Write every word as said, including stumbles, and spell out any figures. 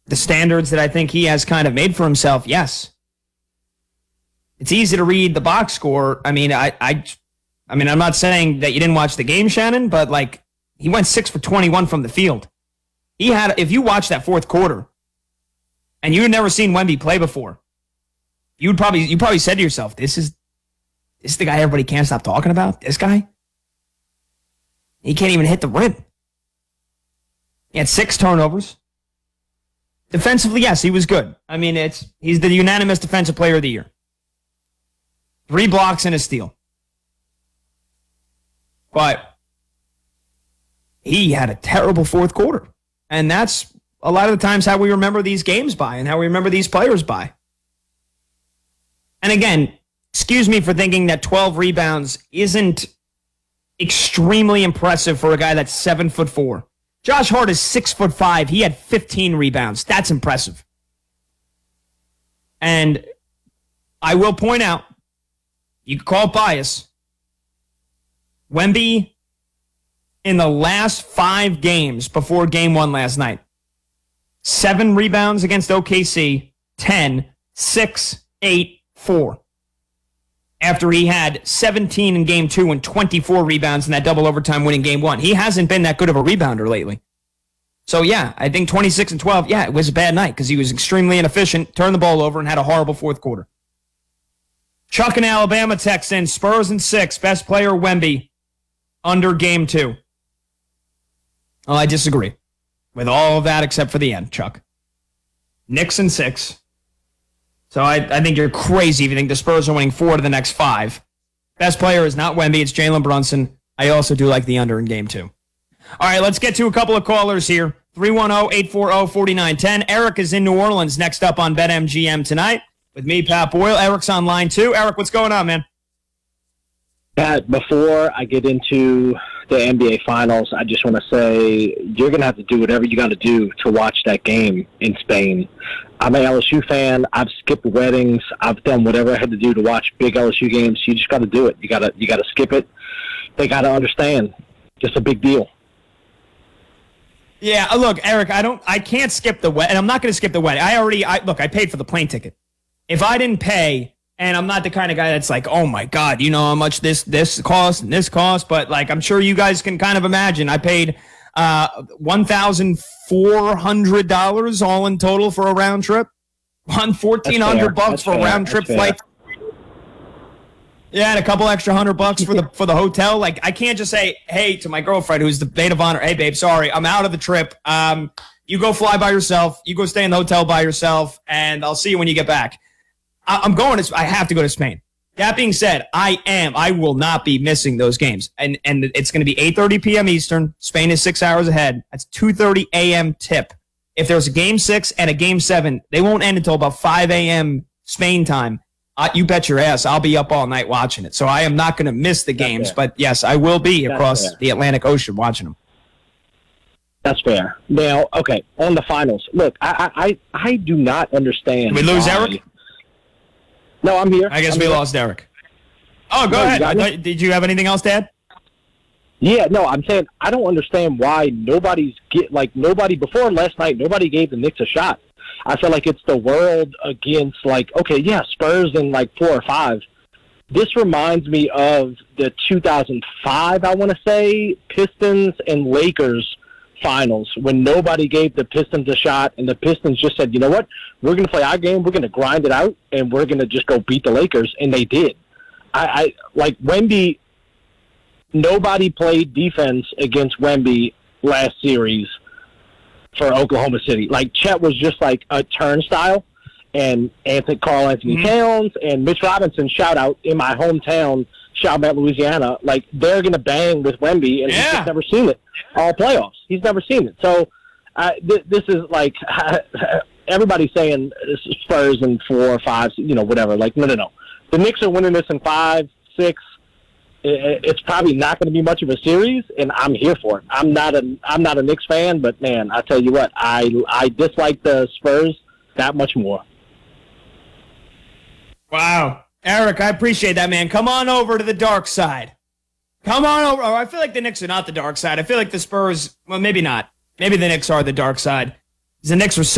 the standards that I think he has kind of made for himself, yes. It's easy to read the box score. I mean, I, I, I mean, I'm not saying that you didn't watch the game, Shannon, but like he went six for twenty-one from the field. He had, if you watch that fourth quarter, and you had never seen Wemby play before, you'd probably you probably said to yourself, "This is this is the guy everybody can't stop talking about. This guy, he can't even hit the rim." He had six turnovers. Defensively, yes, he was good. I mean, it's he's the unanimous defensive player of the year. Three blocks and a steal. But he had a terrible fourth quarter. And that's a lot of the times how we remember these games by and how we remember these players by. And again, excuse me for thinking that twelve rebounds isn't extremely impressive for a guy that's seven foot four. Josh Hart is six foot five. He had fifteen rebounds. That's impressive. And I will point out, you can call it bias. Wemby, in the last five games before game one last night, seven rebounds against O K C, ten, six, eight, four. After he had seventeen in game two and twenty-four rebounds in that double overtime win in game one. He hasn't been that good of a rebounder lately. So, yeah, I think twenty-six and twelve, yeah, it was a bad night because he was extremely inefficient, turned the ball over, and had a horrible fourth quarter. Chuck in Alabama texts in, Spurs and six, best player Wemby, under game two. Oh, I disagree with all of that except for the end, Chuck. Knicks and six. So I, I think you're crazy if you think the Spurs are winning four to the next five. Best player is not Wemby, it's Jalen Brunson. I also do like the under in game two. All right, let's get to a couple of callers here. three one zero, eight four zero, four nine one zero. Eric is in New Orleans next up on BetMGM tonight with me, Pat Boyle. Eric's on line two. Eric, what's going on, man? Pat, before I get into the N B A Finals, I just want to say you're going to have to do whatever you got to do to watch that game in Spain. I'm an L S U fan. I've skipped weddings. I've done whatever I had to do to watch big L S U games. You just got to do it. You got to you got to skip it. They got to understand. Just a big deal. Yeah, look, Eric, I don't, I can't skip the wedding, and I'm not going to skip the wedding. I already, I look, I paid for the plane ticket. If I didn't pay, and I'm not the kind of guy that's like, oh my God, you know how much this this costs and this costs, but like I'm sure you guys can kind of imagine. I paid uh, one thousand four hundred dollars all in total for a round trip. One fourteen hundred bucks for a round trip flight. Yeah, and a couple extra hundred bucks for the for the hotel. Like I can't just say, hey, to my girlfriend who's the maid of honor, hey babe, sorry, I'm out of the trip. Um, you go fly by yourself. You go stay in the hotel by yourself, and I'll see you when you get back. I'm going to, I have to go to Spain. That being said, I am, I will not be missing those games. And and it's going to be eight thirty p.m. Eastern. Spain is six hours ahead. That's two thirty a.m. tip. If there's a game six and a game seven, they won't end until about five a.m. Spain time. Uh, you bet your ass I'll be up all night watching it. So I am not going to miss the games. But yes, I will be across the Atlantic Ocean watching them. That's fair. Now, okay, on the finals. Look, I I, I do not understand. Did we lose why. Eric? No, I'm here. I guess I'm we here. lost Eric. Oh, go no, ahead. I thought, did you have anything else to add? Yeah, no, I'm saying I don't understand why nobody's get like nobody before last night. Nobody gave the Knicks a shot. I feel like it's the world against like okay, yeah, Spurs in like four or five. This reminds me of the two thousand five, I want to say, Pistons and Lakers finals when nobody gave the Pistons a shot and the Pistons just said, you know what, we're going to play our game, we're going to grind it out, and we're going to just go beat the Lakers, and they did. I, I like Wemby, nobody played defense against Wemby last series for Oklahoma City. Like, Chet was just like a turnstile, and Anthony, Carl Anthony mm-hmm. Towns and Mitch Robinson, shout out, in my hometown, Chalmette, Louisiana, like, they're going to bang with Wemby, and yeah. he's just never seen it all playoffs. He's never seen it. So uh, th- this is like everybody's saying Spurs in four or five, you know, whatever. Like, no, no, no. The Knicks are winning this in five, six. It's probably not going to be much of a series, and I'm here for it. I'm not a I'm not a Knicks fan, but man, I tell you what, I I dislike the Spurs that much more. Wow. Eric, I appreciate that, man. Come on over to the dark side. Come on over. Oh, I feel like the Knicks are not the dark side. I feel like the Spurs, well, maybe not. Maybe the Knicks are the dark side. The Knicks are